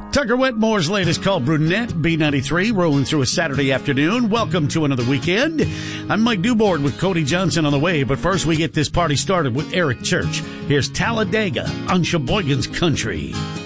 Tucker Wetmore's latest called Brunette, B93, rolling through a Saturday afternoon. Welcome to another weekend. I'm Mike Newboard with Cody Johnson on the way, but first we get this party started with Eric Church. Here's Talladega on Sheboygan's Country.